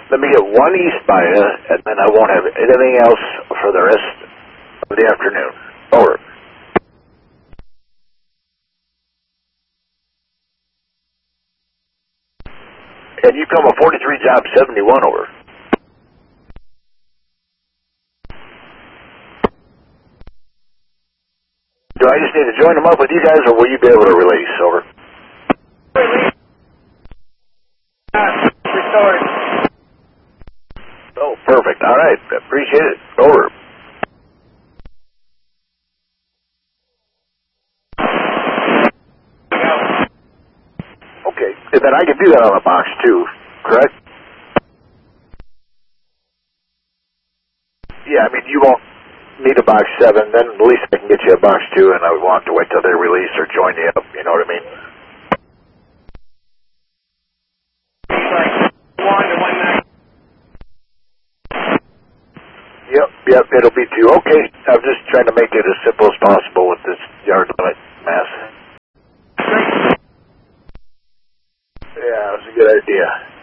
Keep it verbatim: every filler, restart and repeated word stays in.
Let me get one east by you, and then I won't have anything else for the rest of the afternoon. Over. And you come a forty-three job seventy-one over. Do I just need to join them up with you guys, or will you be able to release? Over. Restored. Oh, perfect. All right. Appreciate it. Over. Okay. And then I can do that on a box too, correct? Yeah, I mean, you won't need a box seven, then at least I can get you a box two, and I won't have to wait till they release or join you up, you know what I mean? One to one nine. Yep, yep, it'll be two. Okay, I'm just trying to make it as simple as possible with this yard limit mass. Yeah, that's a good idea.